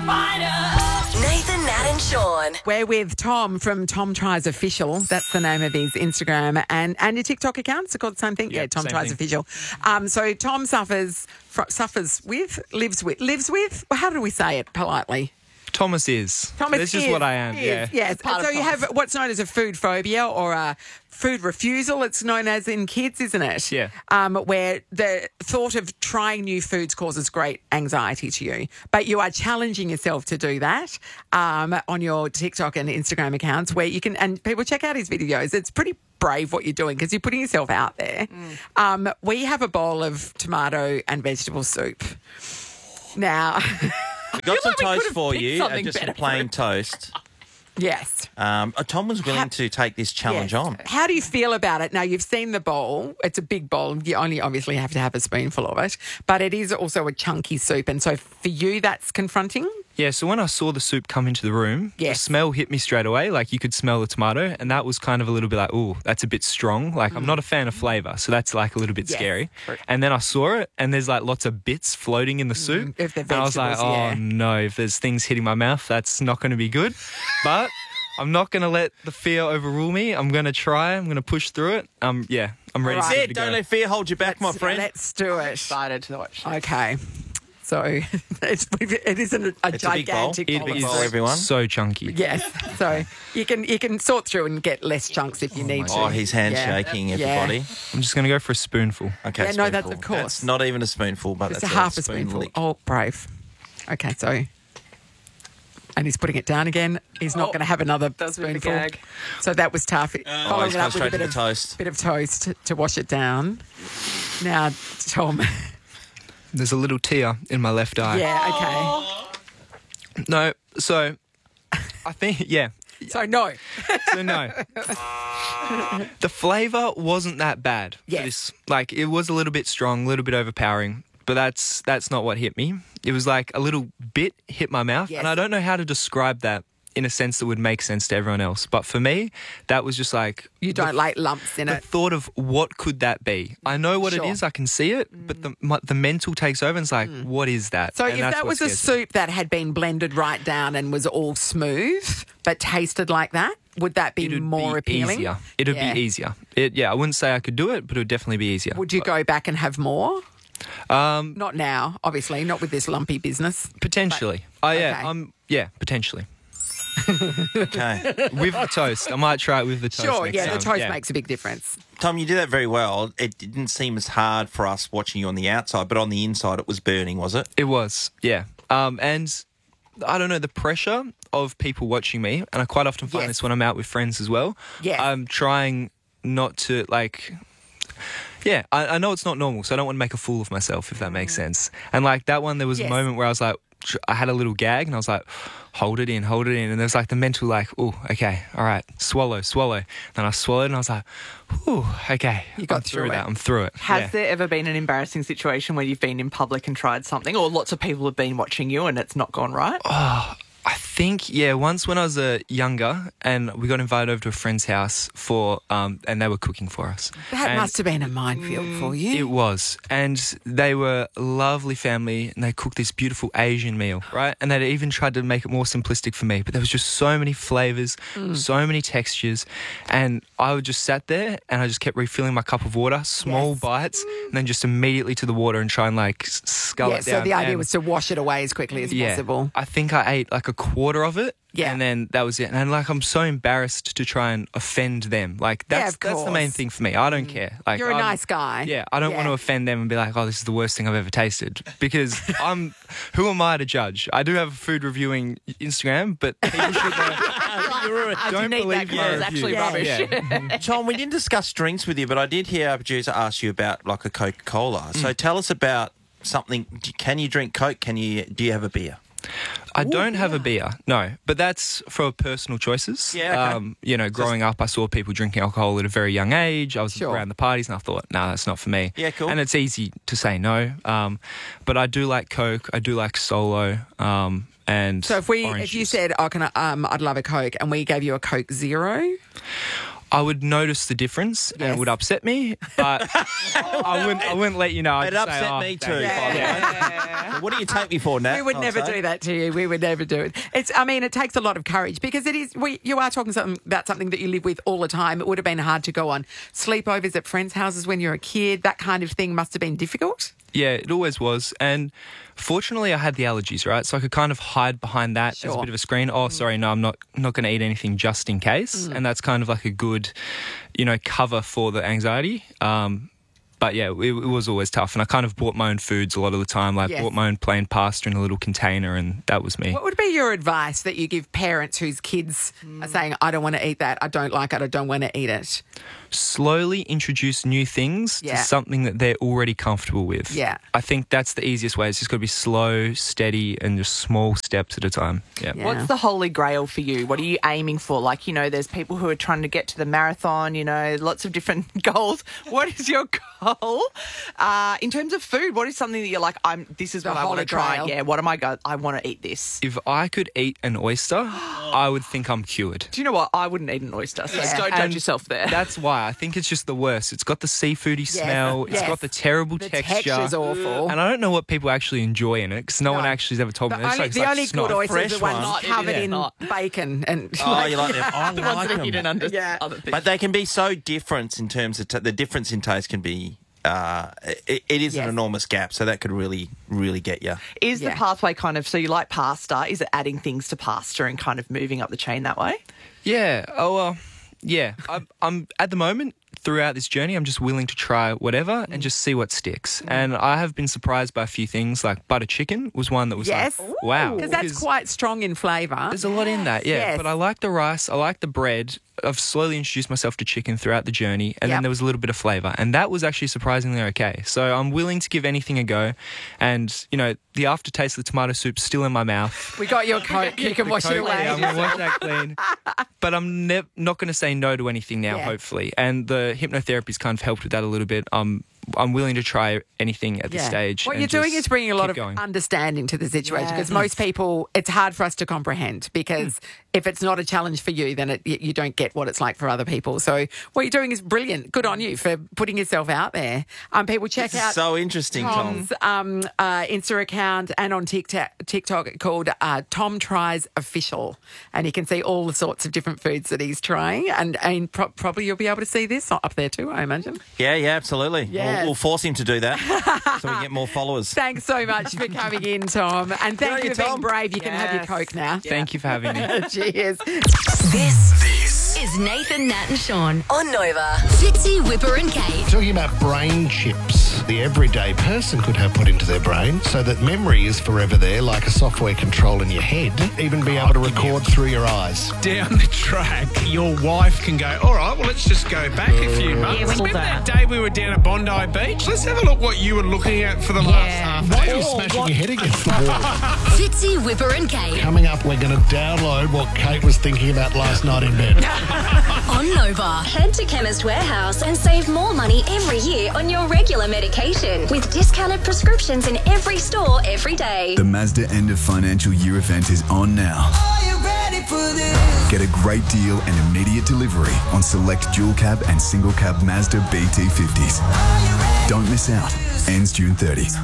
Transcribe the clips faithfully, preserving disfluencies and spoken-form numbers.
Nathan, Nat and Sean. We're with Tom from Tom Tries Official. That's the name of his Instagram and, and your TikTok account. It's called the same thing. Yep, yeah, Tom same Tries thing. Official. Um, so Tom suffers fr- suffers with, lives with, lives with. Well, how do we say it politely? Thomas is. Thomas This is, is what I am. is, Yeah. Yes. Part So of you Thomas. have what's known as a food phobia or a food refusal. It's known as in kids, isn't it? Yeah. Um, where the thought of trying new foods causes great anxiety to you, but you are challenging yourself to do that um, on your TikTok and Instagram accounts, where you can and people check out his videos. It's pretty brave what you're doing because you're putting yourself out there. Mm. Um, we have a bowl of tomato and vegetable soup. Now, We've got some like we toast could've for picked you, uh, something just better some for plain it. toast. yes. Um, uh, Tom was willing How- to take this challenge Yes. on. How do you feel about it? Now, you've seen the bowl. It's a big bowl. You only obviously have to have a spoonful of it, but it is also a chunky soup. And so for you, that's confronting? Yeah, so when I saw the soup come into the room, Yes. the smell hit me straight away. Like you could smell the tomato, and that was kind of a little bit like, ooh, that's a bit strong. Like I'm not a fan of flavour, so that's like a little bit Yes. scary. And then I saw it, and there's like lots of bits floating in the soup. if they're and I was like, vegetables, oh yeah. no, if there's things hitting my mouth, that's not going to be good. But I'm not going to let the fear overrule me. I'm going to try. I'm going to push through it. Um, yeah, I'm ready All to, right. to Don't go. let fear hold you back, my friend. Let's do it. Excited to watch. Okay. So it's, it isn't a, a It's a big bowl. gigantic It bowl of is, soup. everyone. So chunky. Yes. So you can you can sort through and get less chunks if you need to. Oh, his hand's Yeah. shaking, Yeah. everybody. I'm just going to go for a spoonful. Okay, Yeah, no, that's- spoonful. of course. That's not even a spoonful, but Just that's a half a spoonful. lick. Oh, brave. Okay, so. And he's putting it down again. He's not Oh, going to have another that's a bit of a spoonful. gag. So that was tough. Oh, Following he's it gone up with a straight to bit the of toast. bit of toast to, to wash it down. Now, Tom. There's a little tear in my left eye. Yeah, No, so I think, yeah. okay. So no. So no. The flavour wasn't that bad. for Yes. this. Like it was a little bit strong, a little bit overpowering, but that's that's not what hit me. It was like a little bit hit my mouth, Yes. and I don't know how to describe that in a sense that would make sense to everyone else. But for me, that was just like You don't like lumps in the it. thought of what could that be. I know what Sure. it is, I can see it, but the my, the mental takes over and it's like, what is that? So And if that's that what was a scares me. soup that had been blended right down and was all smooth, but tasted like that, would that be It would more be appealing? easier. It would Yeah. be easier. It, yeah, I wouldn't say I could do it, but it would definitely be easier. Would you go back and have more? Um, Not now, obviously, not with this lumpy business. potentially. Oh yeah, okay. um, yeah, potentially. Okay. With the toast, I might try it with the toast. Sure, next yeah, the time. toast Yeah. makes a big difference. Tom, you did that very well. It didn't seem as hard for us watching you on the outside, but on the inside it was burning, was it? It was, yeah. Um, and I don't know, the pressure of people watching me, and I quite often find Yes. this when I'm out with friends as well. Yes. I'm trying not to, like... Yeah, I, I know it's not normal, so I don't want to make a fool of myself, if that makes sense. And like that one, there was Yes. a moment where I was like, tr- I had a little gag, and I was like, hold it in, hold it in. And there was like the mental, like, oh, okay, all right, swallow, swallow. Then I swallowed, and I was like, ooh, okay, You got I'm through through it. that. I'm through it. Has yeah. there ever been an embarrassing situation where you've been in public and tried something, or lots of people have been watching you and it's not gone right? I think, yeah, once when I was uh, younger and we got invited over to a friend's house for, um, and they were cooking for us. That And must have been a minefield for you. It was. And they were a lovely family and they cooked this beautiful Asian meal, right? And they even tried to make it more simplistic for me. But there was just so many flavours, Mm. so many textures. And I would just sat there and I just kept refilling my cup of water, small Yes. bites, and then just immediately to the water and try and like s- scull yeah, it down. so the idea And- was to wash it away as quickly as yeah, possible. I think I ate like a quarter of it. Yeah. And then that was it. And like I'm so embarrassed to try and offend them. Like Yeah, that's of that's the main course. thing for me. I don't care. Like You're a I'm- nice guy. Yeah, I don't Yeah. want to offend them and be like, "Oh, this is the worst thing I've ever tasted." Because I'm who am I to judge? I do have a food reviewing Instagram, but people should know. Don't need that believe because my it's actually reviews. rubbish. Yeah. Tom, we didn't discuss drinks with you, but I did hear our producer ask you about like a Coca-Cola. So tell us about something. Can you drink Coke? Can you? Do you have a beer? I don't have a beer, no, but that's for personal choices. Yeah, okay. Um, you know, growing up, I saw people drinking alcohol at a very young age. I was Sure. around the parties and I thought, no, nah, that's not for me. Yeah, cool. And it's easy to say no. Um, but I do like Coke. I do like Solo. Um, and So if we, orange if you juice. said, "Oh, can I, um, I'd love a Coke," and we gave you a Coke Zero, I would notice the difference and Yes. it would upset me, but I wouldn't. I wouldn't let you know. I'd It just say, upset "Oh, me too. thanks." by the way. So what do you take me for, Nat? We would I'll never say? do that to you. We would never do it. It's. I mean, it takes a lot of courage because it is. We, you are talking something about something that you live with all the time. It would have been hard to go on sleepovers at friends' houses when you're a kid. That kind of thing must have been difficult. Yeah, it always was. And fortunately, I had the allergies, right? So I could kind of hide behind that as Sure. a bit of a screen. Oh, sorry, no, I'm not not going to eat anything just in case. And that's kind of like a good, you know, cover for the anxiety. Um, but yeah, it, it was always tough. And I kind of bought my own foods a lot of the time. Like Yes. bought my own plain pasta in a little container, and that was me. What would be your advice that you give parents whose kids are saying, "I don't want to eat that. I don't like it. I don't want to eat it." Slowly introduce new things Yeah. to something that they're already comfortable with. Yeah. I think that's the easiest way. It's just got to be slow, steady, and just small steps at a time. Yeah. Yeah. What's the holy grail for you? What are you aiming for? Like, you know, there's people who are trying to get to the marathon, you know, lots of different goals. What is your goal? Uh, in terms of food, what is something that you're like, I'm this is The what I want holy to try. grail. Yeah, what am I go I want to eat this. If I could eat an oyster, I would think I'm cured. Do you know what? I wouldn't eat an oyster, so Yeah. don't judge And yourself there. That's why I think it's just the worst. It's got the seafoody smell. It's yes. got the terrible The texture. texture's awful. And I don't know what people actually enjoy in it because no, No. one actually has ever told The me. It's only, like- it's the like only snot. good oysters fresh are ones one. covered It is in not. bacon and. Oh, you like them? I the ones like that are them. hidden under Yeah. other things. But they can be so different in terms of t- the difference in taste can be. Uh, it, it is Yes. an enormous gap, so that could really, really get you. Is Yeah. the pathway kind of, so you like pasta, is it adding things to pasta and kind of moving up the chain that way? Yeah. Oh, well, yeah. I'm, I'm at the moment throughout this journey, I'm just willing to try whatever and just see what sticks. And I have been surprised by a few things, like butter chicken was one that was Yes. like, wow. Because that's quite strong in flavour. There's a lot in that, yeah. Yes. But I like the rice, I like the bread. I've slowly introduced myself to chicken throughout the journey, and Yep. then there was a little bit of flavour, and that was actually surprisingly okay. So I'm willing to give anything a go, and you know the aftertaste of the tomato soup's still in my mouth. We got your Coke. You can wash it Coke, away. yeah, I'm gonna wash that clean. But I'm ne- not going to say no to anything now, Yeah. hopefully. And the hypnotherapy's kind of helped with that a little bit. Um, I'm willing to try anything at this Yeah. stage. What and you're doing just is bringing a lot keep of going. understanding to the situation Yeah. because most people, it's hard for us to comprehend because Hmm. if it's not a challenge for you, then it, y- you don't get what it's like for other people. So what you're doing is brilliant. Good on you for putting yourself out there. Um, people check This out is so interesting, Tom. Tom's um, uh, Insta account and on TikTok, TikTok called uh, Tom Tries Official. And you can see all the sorts of different foods that he's trying. And, and pro- probably you'll be able to see this up there too, I imagine. Yeah, yeah, absolutely. Yes. We'll, we'll force him to do that so we get more followers. Thanks so much for coming in, Tom. And thank on you you, for being Tom. brave. You can have your Yes. Coke now. Thank you for having me. Cheers. This, this is Nathan, Nat, and Sean on Nova. Fitzy, Whipper, and Kate. Talking about brain chips, the everyday person could have put into their brain so that memory is forever there, like a software control in your head, even be able to record through your eyes. Down the track, your wife can go, all right, well, let's just go back a few months. Remember that day we were down at Bondi Beach? Let's have a look what you were looking at for the last half Why are hour. you smashing your head against the wall? Fitzy, Whipper, and Kate Coming up, we're going to download what Kate was thinking about last night in bed. on Nova. Head to Chemist Warehouse and save more money every year on your regular medication with discounted prescriptions in every store every day. The Mazda end of financial year event is on now. Are you ready for this? Get a great deal and immediate delivery on select dual cab and single cab Mazda B T fifties. Don't miss out. Ends June thirtieth.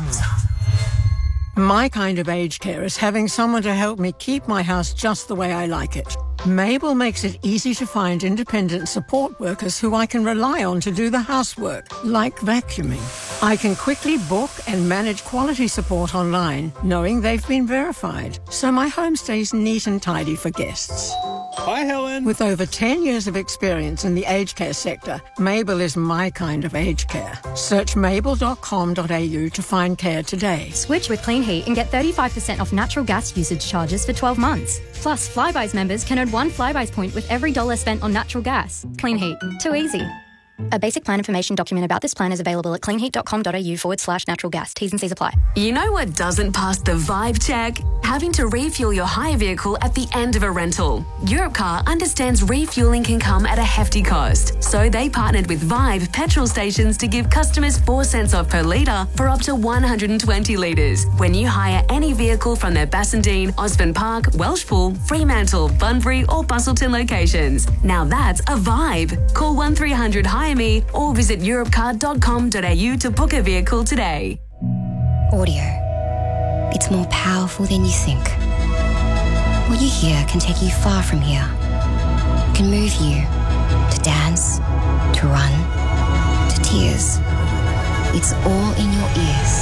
My kind of aged care is having someone to help me keep my house just the way I like it. Mabel makes it easy to find independent support workers who I can rely on to do the housework, like vacuuming. I can quickly book and manage quality support online, knowing they've been verified, so my home stays neat and tidy for guests. Hi, Helen. With over ten years of experience in the aged care sector, Mabel is my kind of aged care. Search mabel dot com dot a u to find care today. Switch with Clean Heat and get thirty-five percent off natural gas usage charges for twelve months. Plus, Flybuys members can earn one Flybuys point with every dollar spent on natural gas. Clean Heat. Too easy. A basic plan information document about this plan is available at cleanheat dot com dot a u forward slash natural gas. T's and C's apply. You know what doesn't pass the vibe check? having to refuel your hire vehicle at the end of a rental. Europcar understands refueling can come at a hefty cost, so they partnered with Vibe petrol stations to give customers four cents off per litre for up to one hundred twenty litres when you hire any vehicle from their Bassendean, Osborne Park, Welshpool, Fremantle, Bunbury or Bustleton locations. Now that's a vibe. Call one three hundred hire me or visit europcar dot com dot a u to book a vehicle today. Audio. It's more powerful than you think. What you hear can take you far from here. It can move you to dance, to run, to tears. It's all in your ears.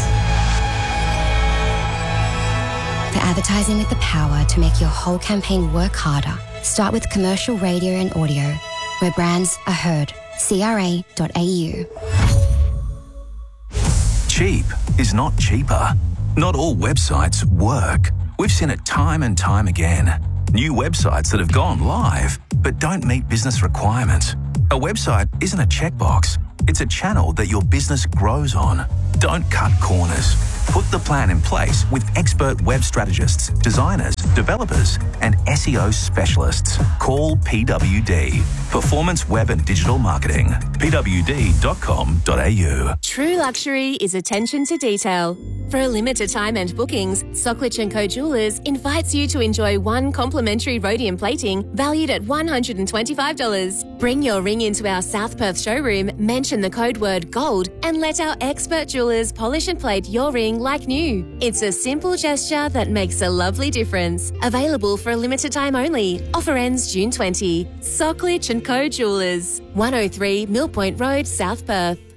For advertising with the power to make your whole campaign work harder, start with commercial radio and audio, where brands are heard. C R A dot A U. Cheap is not cheaper. Not all websites work. We've seen it time and time again. New websites that have gone live but don't meet business requirements. A website isn't a checkbox. It's a channel that your business grows on. Don't cut corners. Put the plan in place with expert web strategists, designers, developers, and S E O specialists. Call P W D, Performance Web and Digital Marketing, p w d dot com dot a u. True luxury is attention to detail. For a limited time and bookings, Socklich and Co Jewelers invites you to enjoy one complimentary rhodium plating valued at one hundred twenty-five dollars. Bring your ring into our South Perth showroom, mention the code word GOLD, and let our expert jewelers polish and plate your ring like new. It's a simple gesture that makes a lovely difference. Available for a limited time only. Offer ends June twentieth. Socklich and Co Jewelers, one oh three Mill Point Road, South Perth.